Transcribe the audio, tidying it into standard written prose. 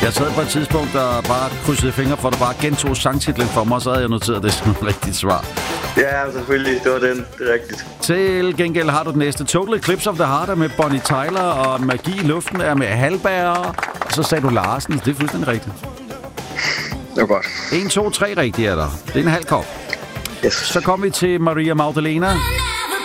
Jeg sad på et tidspunkt, der bare krydsede fingre for, at du bare gentog sangtitlen for mig, så havde jeg noteret det som et rigtigt svar. Ja, selvfølgelig. Det var den. Det er rigtigt. Til gengæld har du den næste. Total Eclipse of the Heart er med Bonnie Tyler, og Magi i luften er med Hallberg. Og så sagde du Larsen. Det er fuldstændig rigtigt. Det var godt. 1, 2, 3 rigtigt er der. Det er en halv kop. Yes. Så kommer vi til Maria Magdalena.